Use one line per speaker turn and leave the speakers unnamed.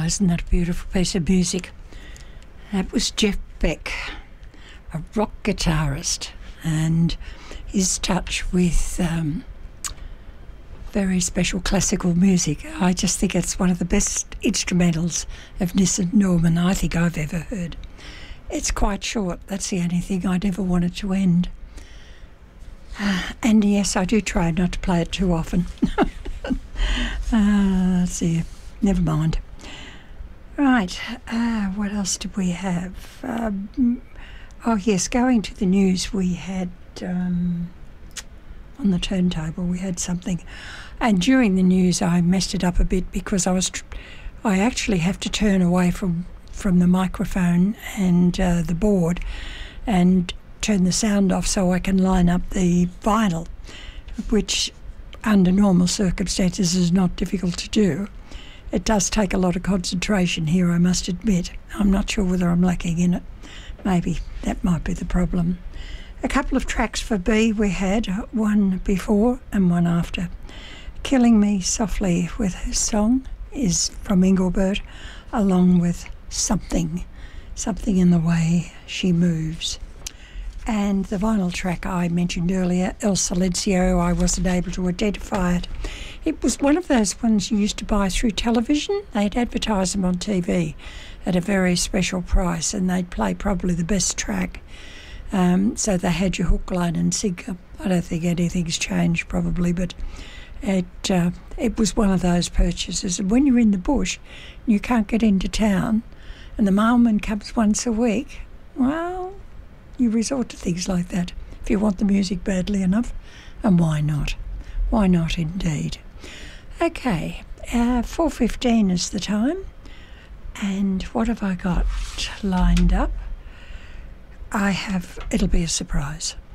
isn't that a beautiful piece of music? That was Jeff Beck, a rock guitarist, and his touch with very special classical music. I just think it's one of the best instrumentals of Nissan Norman I think I've ever heard. It's quite short. That's the only thing I never wanted to end. And yes, I do try not to play it too often. Let's see. Never mind. Right. What else did we have? Oh, yes, going to the news, we had on the turntable, we had something. And during the news, I messed it up a bit because I actually have to turn away from the microphone and the board and turn the sound off so I can line up the vinyl, which under normal circumstances is not difficult to do. It does take a lot of concentration here, I must admit. I'm not sure whether I'm lacking in it. Maybe that might be the problem. A couple of tracks for B we had, one before and one after. Killing Me Softly with Her Song is from Engelbert, along with Something in the Way She Moves. And the vinyl track I mentioned earlier, El Silencio, I wasn't able to identify it. It was one of those ones you used to buy through television. They'd advertise them on TV at a very special price, and they'd play probably the best track. So they had your hook, line and sinker. I don't think anything's changed probably, but it was one of those purchases. And when you're in the bush and you can't get into town and the mailman comes once a week, well, you resort to things like that if you want the music badly enough. And why not? Why not indeed? Okay, 4:15 is the time. And what have I got lined up? It'll be a surprise.